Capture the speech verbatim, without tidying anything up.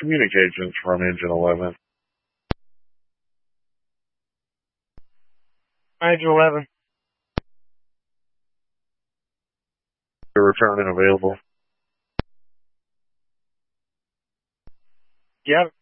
communications from Engine eleven. Engine eleven. The return and available. Yep.